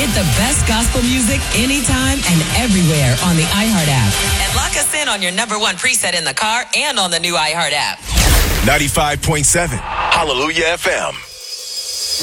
Get the best gospel music anytime and everywhere on the iHeart app. And lock us in on your number one preset in the car and on the new iHeart app. 95.7 Hallelujah FM.